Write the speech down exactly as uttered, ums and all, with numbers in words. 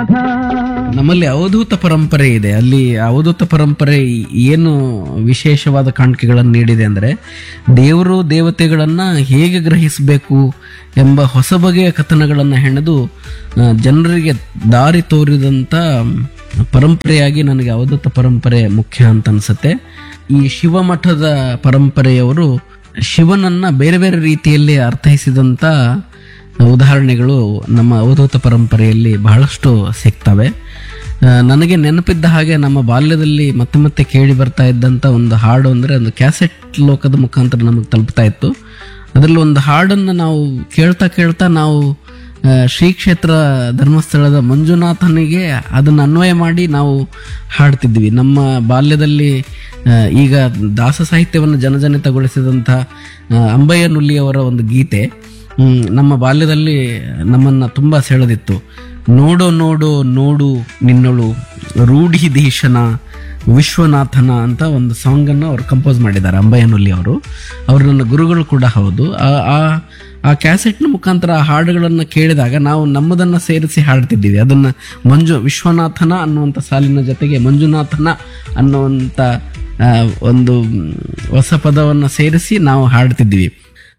ನಮ್ಮಲ್ಲಿ ಅವಧೂತ ಪರಂಪರೆ ಇದೆ. ಅಲ್ಲಿ ಅವಧೂತ ಪರಂಪರೆ ಏನು ವಿಶೇಷವಾದ ಕಾಣಿಕೆಗಳನ್ನು ನೀಡಿದೆ ಅಂದರೆ, ದೇವರು ದೇವತೆಗಳನ್ನು ಹೇಗೆ ಗ್ರಹಿಸಬೇಕು ಎಂಬ ಹೊಸ ಬಗೆಯ ಕಥನಗಳನ್ನು ಹೆಣೆದು ಆ, ಜನರಿಗೆ ದಾರಿ ತೋರಿದಂಥ ಪರಂಪರೆಯಾಗಿ ನನಗೆ ಅವಧೂತ ಪರಂಪರೆ ಮುಖ್ಯ ಅಂತ ಅನ್ಸುತ್ತೆ. ಈ ಶಿವಮಠದ ಪರಂಪರೆಯವರು ಶಿವನನ್ನ ಬೇರೆ ಬೇರೆ ರೀತಿಯಲ್ಲಿ ಅರ್ಥೈಸಿದಂಥ ಉದಾಹರಣೆಗಳು ನಮ್ಮ ಅವಧೂತ ಪರಂಪರೆಯಲ್ಲಿ ಬಹಳಷ್ಟು ಸಿಗ್ತವೆ. ಆ, ನನಗೆ ನೆನಪಿದ್ದ ಹಾಗೆ ನಮ್ಮ ಬಾಲ್ಯದಲ್ಲಿ ಮತ್ತೆ ಮತ್ತೆ ಕೇಳಿ ಬರ್ತಾ ಇದ್ದಂಥ ಒಂದು ಹಾಡು ಅಂದರೆ ಒಂದು ಕ್ಯಾಸೆಟ್ ಲೋಕದ ಮುಖಾಂತರ ನಮಗೆ ತಲುಪ್ತಾ ಇತ್ತು. ಅದರಲ್ಲಿ ಒಂದು ಹಾಡನ್ನು ನಾವು ಕೇಳ್ತಾ ಕೇಳ್ತಾ ನಾವು ಆ, ಶ್ರೀ ಕ್ಷೇತ್ರ ಧರ್ಮಸ್ಥಳದ ಮಂಜುನಾಥನಿಗೆ ಅದನ್ನು ಅನ್ವಯ ಮಾಡಿ ನಾವು ಹಾಡ್ತಿದ್ವಿ. ನಮ್ಮ ಬಾಲ್ಯದಲ್ಲಿ ಆ, ಈಗ ದಾಸ ಸಾಹಿತ್ಯವನ್ನು ಜನಜನಿತಗೊಳಿಸಿದಂಥ ಆ, ಅಂಬಯ್ಯ ನುಲಿಯವರ ಒಂದು ಗೀತೆ ಹ್ಮ್, ನಮ್ಮ ಬಾಲ್ಯದಲ್ಲಿ ನಮ್ಮನ್ನು ತುಂಬ ಸೆಳೆದಿತ್ತು. ನೋಡೋ ನೋಡೋ ನೋಡು ನಿನ್ನಳು ರೂಢಿಧೀಶನ ವಿಶ್ವನಾಥನ ಅಂತ ಒಂದು ಸಾಂಗನ್ನು ಅವರು ಕಂಪೋಸ್ ಮಾಡಿದ್ದಾರೆ, ಅಂಬಯ್ಯ ನುಲಿ ಅವರು. ಅವರು ನನ್ನ ಗುರುಗಳು ಕೂಡ ಹೌದು. ಆ- ಆ ಆ ಕ್ಯಾಸೆಟ್ನ ಮುಖಾಂತರ ಆ ಹಾಡುಗಳನ್ನು ಕೇಳಿದಾಗ ನಾವು ನಮ್ಮದನ್ನು ಸೇರಿಸಿ ಹಾಡ್ತಿದ್ದೀವಿ. ಅದನ್ನು ಮಂಜು ವಿಶ್ವನಾಥನ ಅನ್ನುವಂಥ ಸಾಲಿನ ಜೊತೆಗೆ ಮಂಜುನಾಥನ ಅನ್ನುವಂಥ ಆ, ಒಂದು ಹೊಸ ಪದವನ್ನು ಸೇರಿಸಿ ನಾವು ಹಾಡ್ತಿದ್ದೀವಿ.